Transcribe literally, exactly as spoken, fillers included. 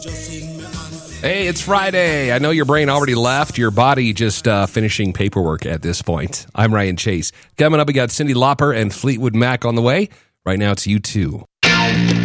Hey, it's Friday. I know your brain already left. Your body just uh, finishing paperwork at this point. I'm Ryan Chase. Coming up, we got Cyndi Lauper and Fleetwood Mac on the way. Right now, it's U two.